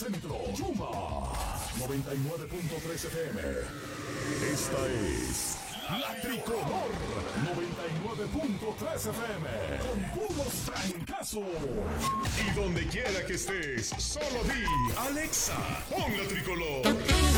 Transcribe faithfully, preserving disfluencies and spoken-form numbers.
Centro, Yuma, noventa y nueve punto tres F M. Esta es La Tricolor, noventa y nueve punto tres F M, con puros trancazos. Y donde quiera que estés, solo di, Alexa, pon La Tricolor.